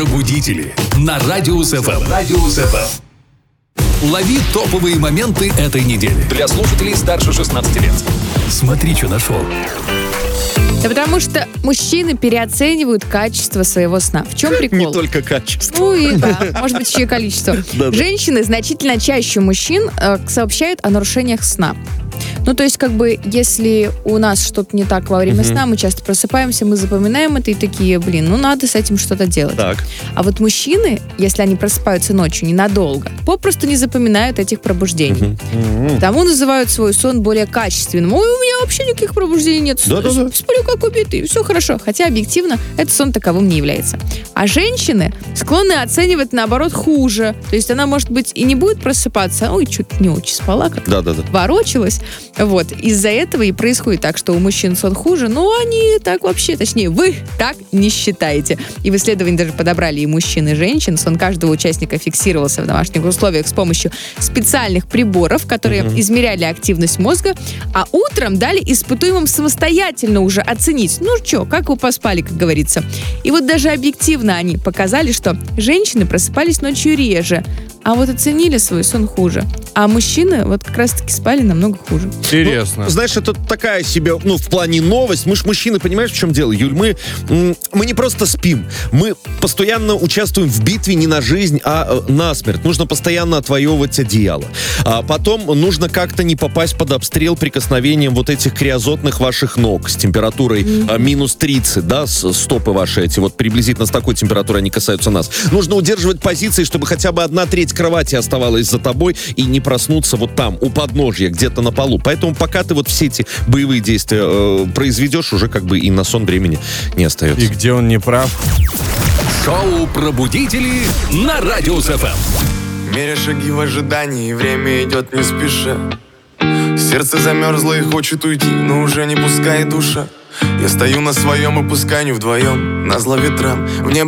Пробудители на Радиус ФМ. Лови топовые моменты этой недели. Для слушателей старше 16 лет. Смотри, что нашел. Да потому что мужчины переоценивают качество своего сна. В чем прикол? Не только качество. Ну и да, может быть, еще и количество. Да-да. Женщины значительно чаще мужчин сообщают о нарушениях сна. Ну, то есть, как бы, если у нас что-то не так во время сна, мы часто просыпаемся, мы запоминаем это и такие, ну, надо с этим что-то делать. Так. А вот мужчины, если они просыпаются ночью ненадолго, попросту не запоминают этих пробуждений. Потому называют свой сон более качественным. Ой, у меня вообще никаких пробуждений нет. Да-да-да. Сплю как убитый, все хорошо. Хотя, объективно, этот сон таковым не является. А женщины склонны оценивать, наоборот, хуже. То есть она, может быть, и не будет просыпаться, ой, что-то не очень спала, как-то Да-да-да. ворочалась. Вот. Из-за этого и происходит так, что у мужчин сон хуже, но они так вообще, точнее, вы так не считаете. И в исследовании даже подобрали и мужчин, и женщин. Сон каждого участника фиксировался в домашних условиях с помощью специальных приборов, которые измеряли активность мозга, а утром дали испытуемым самостоятельно уже оценить, ну что, как вы поспали, как говорится. И вот даже объективно они показали, что женщины просыпались ночью реже, а вот оценили свой сон хуже. А мужчины вот как раз-таки спали намного хуже. Интересно. Ну, знаешь, это такая себе, в плане новость. Мы ж мужчины, понимаешь, в чем дело, Юль? Мы не просто спим. Мы постоянно участвуем в битве не на жизнь, а на смерть. Нужно постоянно отвоевывать одеяло. А потом нужно как-то не попасть под обстрел прикосновением вот этих криозотных ваших ног с температурой минус 30, да, стопы ваши эти, вот приблизительно с такой температурой они касаются нас. Нужно удерживать позиции, чтобы хотя бы 1/3 кровати оставалась за тобой и не проснуться вот там, у подножья, где-то на полу. Поэтому пока ты вот все эти боевые действия произведешь, уже как бы и на сон времени не остается. И где он не прав? Шоу «Пробудители» на Радиус ФМ. Меря шаги в ожидании, время идет не спеша. Сердце замерзло и хочет уйти, но уже не пускает душа. Я стою на своем и пускай не вдвоем, назло ветрам. В небо